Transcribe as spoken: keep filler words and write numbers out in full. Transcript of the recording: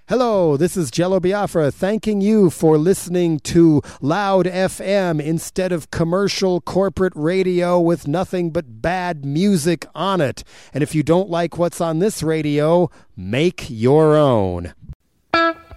Hello, this is Jello Biafra thanking you for listening to Loud F M instead of commercial corporate radio with nothing but bad music on it. And if you don't like what's on this radio, make your own.